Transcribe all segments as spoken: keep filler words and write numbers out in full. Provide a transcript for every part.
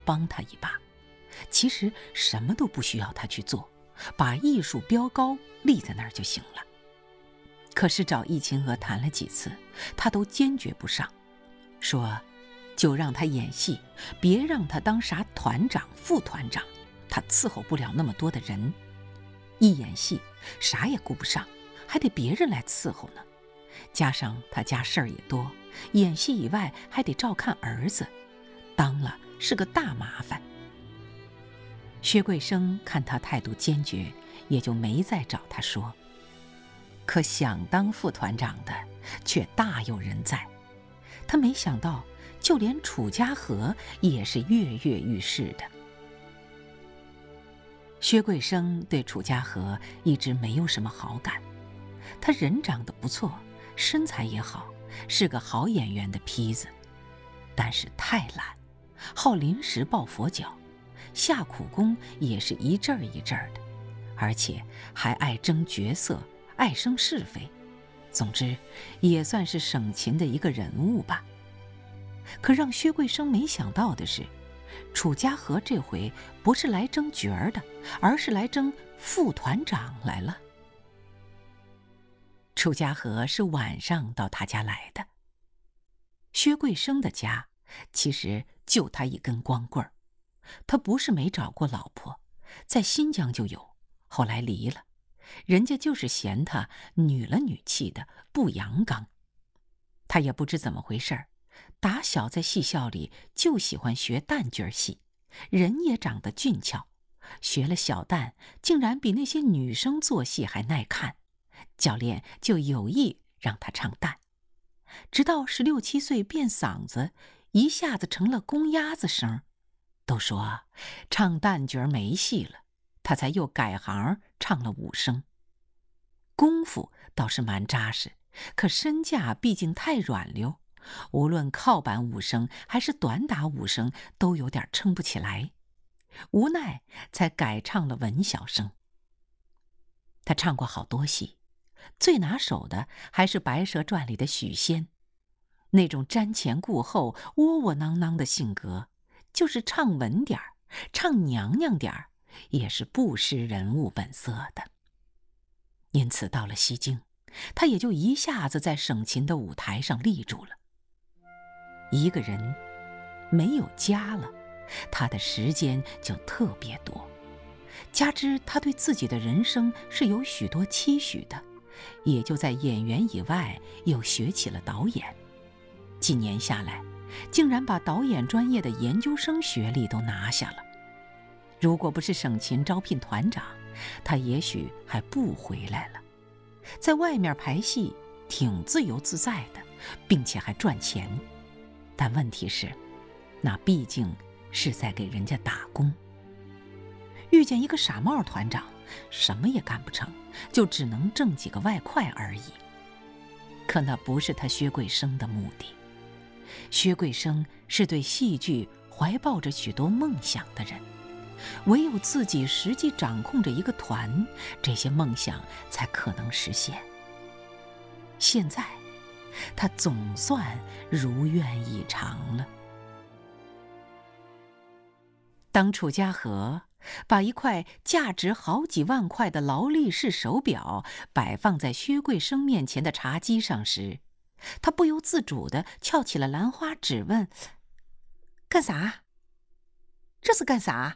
帮他一把，其实什么都不需要他去做，把艺术标高立在那儿就行了。可是找易秦娥谈了几次，他都坚决不上，说就让他演戏，别让他当啥团长副团长，他伺候不了那么多的人。一演戏啥也顾不上，还得别人来伺候呢，加上他家事儿也多，演戏以外还得照看儿子，当了是个大麻烦。薛桂生看他态度坚决，也就没再找他说。可想当副团长的却大有人在，他没想到就连楚家和也是跃跃欲试的。薛桂生对楚家和一直没有什么好感，他人长得不错，身材也好，是个好演员的坯子，但是太懒，好临时抱佛脚，下苦功也是一阵儿一阵儿的，而且还爱争角色，爱生是非，总之也算是省秦的一个人物吧。可让薛桂生没想到的是，楚家和这回不是来争角儿的，而是来争副团长来了。楚家和是晚上到他家来的。薛桂生的家其实就他一根光棍儿，他不是没找过老婆，在新疆就有，后来离了，人家就是嫌他女了女气的，不阳刚。他也不知怎么回事儿，打小在戏校里就喜欢学旦角戏，人也长得俊俏，学了小旦竟然比那些女生做戏还耐看，教练就有意让他唱旦，直到十六七岁变嗓子，一下子成了公鸭子声，都说唱旦角没戏了，他才又改行唱了武生。功夫倒是蛮扎实，可身价毕竟太软溜，无论靠板武生还是短打武生都有点撑不起来，无奈才改唱了文小生。他唱过好多戏，最拿手的还是《白蛇传》里的许仙，那种瞻前顾后窝窝囊囊的性格，就是唱稳点儿，唱娘娘点儿，也是不失人物本色的。因此到了西京，他也就一下子在省秦的舞台上立住了。一个人没有家了，他的时间就特别多，加之他对自己的人生是有许多期许的，也就在演员以外又学起了导演。几年下来，竟然把导演专业的研究生学历都拿下了。如果不是省秦招聘团长，他也许还不回来了。在外面排戏挺自由自在的，并且还赚钱，但问题是，那毕竟是在给人家打工。遇见一个傻帽团长，什么也干不成，就只能挣几个外快而已。可那不是他薛桂生的目的。薛桂生是对戏剧怀抱着许多梦想的人，唯有自己实际掌控着一个团，这些梦想才可能实现。现在他总算如愿以偿了。当楚家和把一块价值好几万块的劳力士手表摆放在薛桂生面前的茶几上时，他不由自主地翘起了兰花指问：干啥？这是干啥？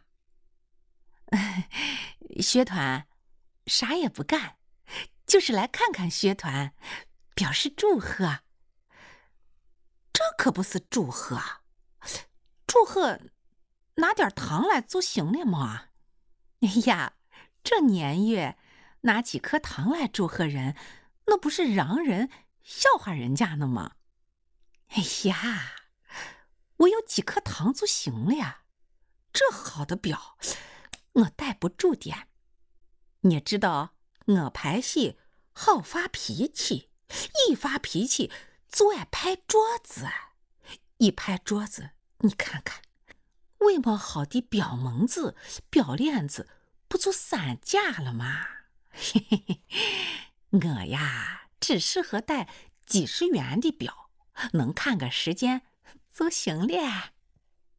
薛团啥也不干，就是来看看薛团，表示祝贺。这可不是祝贺，祝贺拿点糖来就行了嘛。哎呀，这年月拿几颗糖来祝贺人，那不是让人笑话人家呢吗？哎呀，我有几颗糖就行了呀，这好的表我戴不住点。你知道我排戏好发脾气，一发脾气就爱拍桌子，一拍桌子你看看为么好的表蒙子表链子不就散架了吗？嘿嘿嘿，我呀只适合戴几十元的表，能看个时间就行了。